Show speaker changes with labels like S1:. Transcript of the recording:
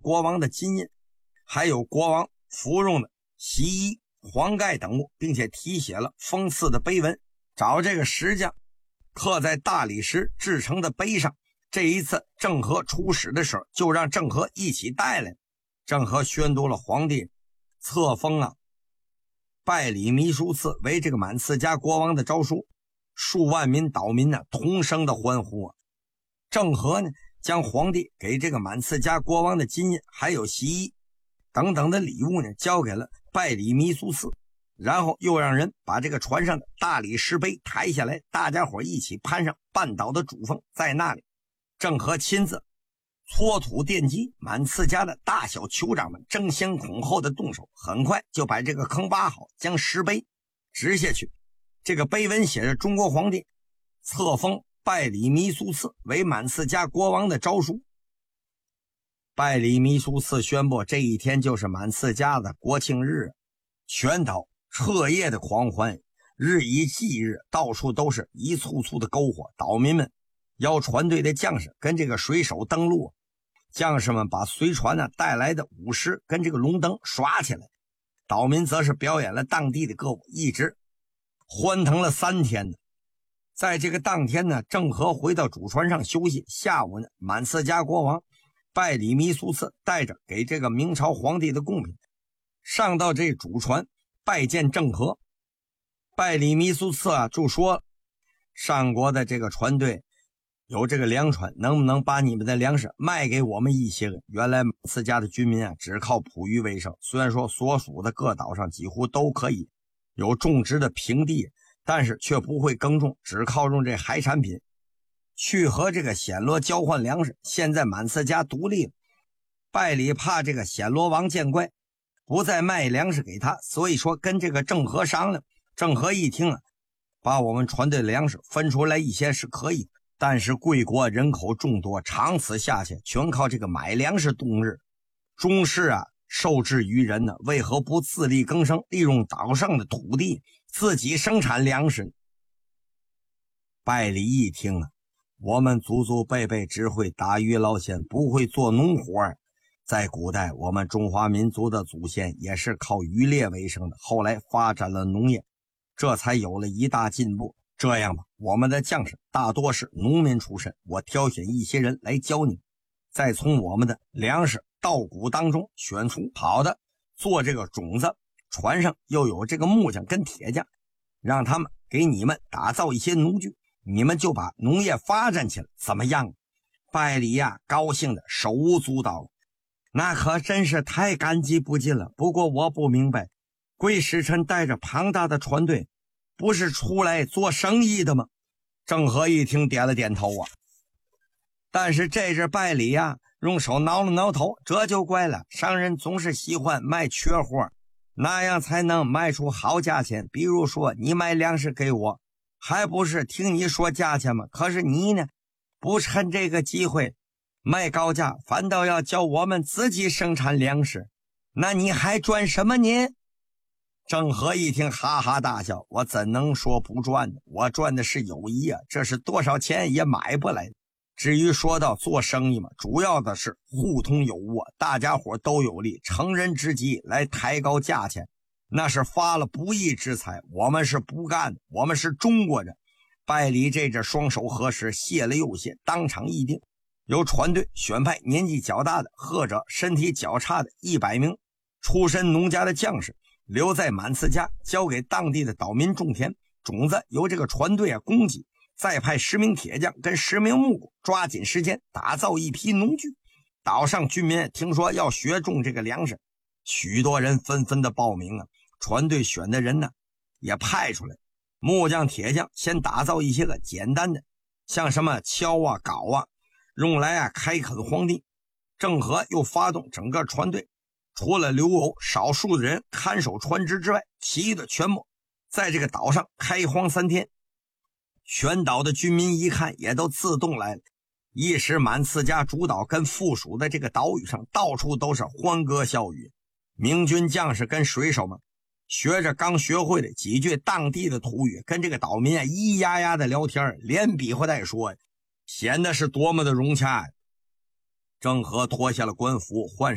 S1: 国王的金印，还有国王服用的席衣、黄盖等物，并且题写了讽刺的碑文，找这个石匠刻在大理石制成的碑上。这一次郑和出使的时候，就让郑和一起带来。郑和宣读了皇帝册封拜里弥苏次为这个满次家国王的诏书，数万民岛民同声的欢呼郑和将皇帝给这个满次家国王的金印还有席衣等等的礼物交给了拜里弥苏次，然后又让人把这个船上的大理石碑抬下来，大家伙一起攀上半岛的主峰，在那里郑和亲自搓土奠基，满次家的大小酋长们争先恐后的动手，很快就把这个坑挖好，将石碑直下去。这个碑文写着中国皇帝册封拜里弥苏次为满次家国王的诏书。拜里弥苏次宣布这一天就是满次家的国庆日，全岛彻夜的狂欢，日以继日，到处都是一簇簇的篝火，岛民们要船队的将士跟这个水手登陆，将士们把随船带来的舞狮跟这个龙灯耍起来，岛民则是表演了当地的歌舞，一直欢腾了3天。在这个当天郑和回到主船上休息，下午满次家国王拜里弥苏次带着给这个明朝皇帝的贡品上到这主船拜见郑和。拜里弥苏次就说上国的这个船队有这个粮船，能不能把你们的粮食卖给我们一些？原来满次家的军民只靠捕鱼为生，虽然说所属的各岛上几乎都可以有种植的平地，但是却不会耕种，只靠用这海产品去和这个暹罗交换粮食。现在满次家独立了，拜里怕这个暹罗王见怪，不再卖粮食给他，所以说跟这个郑和商量。郑和一听把我们船队的粮食分出来一些是可以，但是贵国人口众多，长此下去全靠这个买粮食度日，中士受制于人为何不自力更生，利用岛上的土地自己生产粮食？拜里一听我们祖祖辈辈只会打鱼捞钱，不会做农活，在古代我们中华民族的祖先也是靠渔猎为生的，后来发展了农业，这才有了一大进步。这样吧，我们的将士大多是农民出身，我挑选一些人来教你，再从我们的粮食稻谷当中选出好的做这个种子，船上又有这个木匠跟铁匠，让他们给你们打造一些农具，你们就把农业发展起来，怎么样？拜里高兴的手舞足蹈，那可真是太感激不尽了。不过我不明白，贵使臣带着庞大的船队不是出来做生意的吗？郑和一听点了点头但是这只拜里用手挠了挠头，这就怪了，商人总是喜欢卖缺货，那样才能卖出好价钱。比如说你卖粮食给我，还不是听你说价钱吗？可是你不趁这个机会卖高价，反倒要叫我们自己生产粮食，那你还赚什么呢？郑和一听哈哈大笑，我怎能说不赚呢？我赚的是友谊这是多少钱也买不来。至于说到做生意嘛，主要的是互通有无，大家伙都有利，乘人之机来抬高价钱，那是发了不义之财，我们是不干的，我们是中国人。拜里这只双手合十，谢了又谢，当场议定，由船队选派年纪较大的或者身体较差的100名出身农家的将士留在满次家，交给当地的岛民种田，种子由这个船队供给，再派10名铁匠跟10名木工，抓紧时间打造一批农具。岛上居民听说要学种这个粮食，许多人纷纷的报名船队选的人也派出来，木匠铁匠先打造一些个简单的，像什么锹镐用来开垦荒地。郑和又发动整个船队，除了留有少数的人看守船只之外，其余的全部在这个岛上开荒3天。全岛的居民一看也都自动来了，一时满次家主岛跟附属的这个岛屿上到处都是欢歌笑语，明军将士跟水手们学着刚学会的几句当地的土语，跟这个岛民咿呀呀的聊天，连比划带说，显得是多么的融洽。郑和脱下了官服，换